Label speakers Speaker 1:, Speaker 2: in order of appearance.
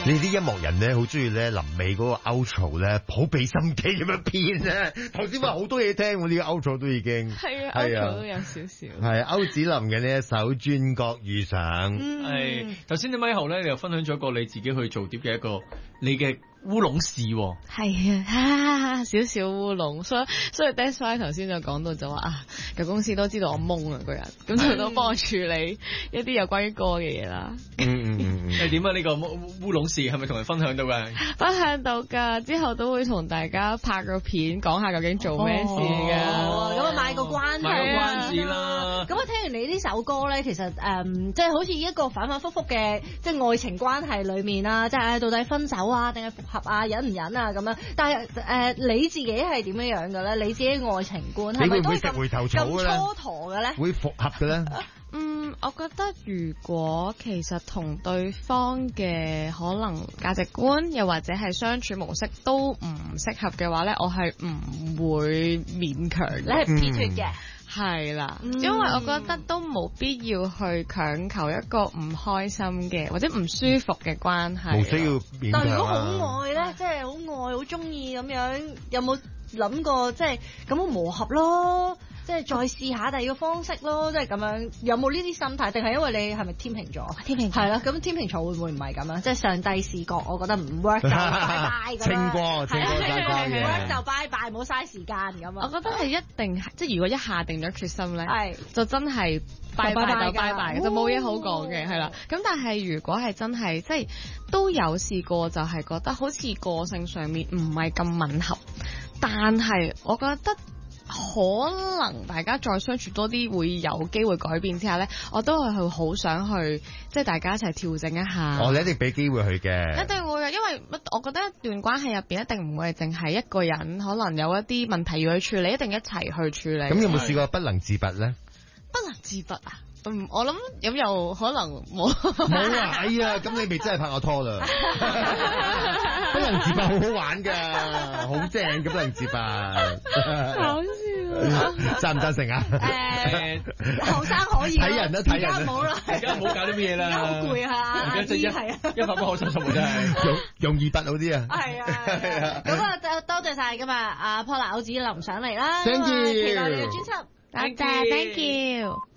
Speaker 1: 你啲音樂人咧，好中意咧臨尾嗰個 outro 咧，好俾心機咁樣編咧。頭先話好多嘢聽，我呢個 outro 都已經
Speaker 2: 係啊，outro 都有少少。
Speaker 1: 係歐子林嘅呢一首《轉角遇上》。
Speaker 3: 係頭先啲咪後咧，你又分享咗一個你自己去做碟嘅一個你嘅烏龍事。
Speaker 2: 係啊，少少烏龍，所以 that's why 頭先就講到就話啊，舊公司都知道我懵啊個人，咁佢都幫我處理一啲有關於歌嘅嘢啦。
Speaker 3: 係點啊？呢個烏龍事係咪同人分享到㗎？
Speaker 2: 分享到㗎，之後都會同大家拍個片，講下究竟做咩事㗎。
Speaker 4: 咁啊賣個關子
Speaker 3: 啦。
Speaker 4: 咁啊聽完你呢首歌咧，其實即係好似一個反反覆覆嘅即係愛情關係裏面啦，即係到底分手啊，定係復合啊，忍唔忍啊咁樣。但係你自己係點樣嘅咧？你自己愛情觀係咪都
Speaker 1: 食回頭草
Speaker 4: 咁蹉跎嘅咧？
Speaker 1: 會復合嘅咧？
Speaker 2: 我覺得如果其實同對方嘅可能價值觀，又或者係相處模式都唔適合嘅話咧，我係唔會勉強。
Speaker 4: 你係撇脱嘅。
Speaker 2: 係啦，因為我覺得都冇必要去強求一個唔開心嘅或者唔舒服嘅關係。
Speaker 1: 冇需要勉強。
Speaker 4: 但如果好愛咧，即係好愛好中意咁樣，有冇諗過即係咁好磨合咯？即係再試下第二個方式咯，即係咁樣，有冇呢啲心態？定係因為你係咪天秤座？天秤係啦，咁天秤座會唔會唔係咁啊？即係上帝視角，我覺得唔 work 就拜拜咁樣。
Speaker 1: 清過拜
Speaker 4: 拜就拜拜，唔好嘥時間咁啊！
Speaker 2: 我覺得係一定即係如果一下定咗決心咧，就真係拜拜就拜拜，就冇嘢好講嘅，係啦。咁但係如果係真係即係都有試過，就係覺得好似個性上面唔係咁吻合，但係我覺得。可能大家再相處多啲會有機會改變之下咧，我都係好想去即係大家一齊調整一下。
Speaker 1: 你一定俾機會佢嘅，
Speaker 2: 一定會嘅，因為我覺得一段關係入邊一定唔會係淨係一個人，可能有一啲問題要去處理，一定一齊去處理。
Speaker 1: 咁有冇試過不能自拔咧？
Speaker 2: 不能自拔啊！我諗咁又可能冇
Speaker 1: 啊！哎呀，咁你咪真係拍我拖啦！不能自拔好好玩噶，好正嘅不能自拔。
Speaker 2: 搞笑，
Speaker 1: 贊唔贊成啊？
Speaker 4: 後生可以
Speaker 1: 睇人啦，睇人啦。
Speaker 4: 而家冇啦，
Speaker 3: 而家唔好搞啲咩嘢啦。
Speaker 4: 好攰啊！
Speaker 3: 而家真係一發不可收拾真係。
Speaker 1: 容易拔好啲啊！
Speaker 4: 係啊，咁啊多謝晒今日阿 Paula 歐子林上嚟啦。
Speaker 1: Thank you，
Speaker 4: 期待你嘅專輯。
Speaker 2: 多謝 ，Thank you。